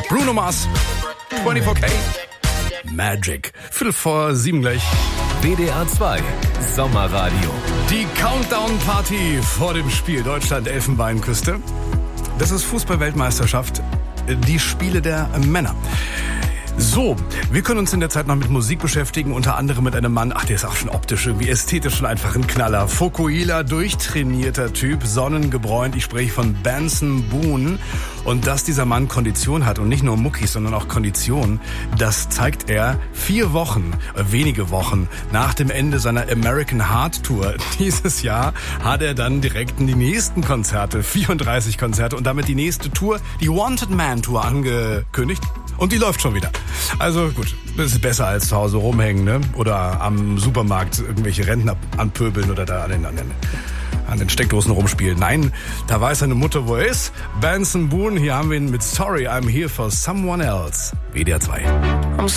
Bruno Mars, 24K, Magic. 6:45 gleich. WDR 2 Sommerradio. Die Countdown-Party vor dem Spiel Deutschland-Elfenbeinküste. Das ist Fußball-Weltmeisterschaft, die Spiele der Männer. So, wir können uns in der Zeit noch mit Musik beschäftigen, unter anderem mit einem Mann, der ist auch schon optisch, irgendwie ästhetisch schon einfach ein Knaller. Fukuhila, durchtrainierter Typ, sonnengebräunt, ich spreche von Benson Boone. Und dass dieser Mann Kondition hat und nicht nur Muckis, sondern auch Kondition, das zeigt er wenige Wochen nach dem Ende seiner American Heart Tour. Dieses Jahr hat er dann direkt die nächsten Konzerte, 34 Konzerte und damit die nächste Tour, die Wanted Man Tour angekündigt. Und die läuft schon wieder. Also gut, das ist besser als zu Hause rumhängen, ne? Oder am Supermarkt irgendwelche Rentner anpöbeln oder da an den Steckdosen rumspielen. Nein, da weiß seine Mutter, wo er ist. Benson Boone, hier haben wir ihn mit Sorry, I'm Here for Someone Else. WDR 2.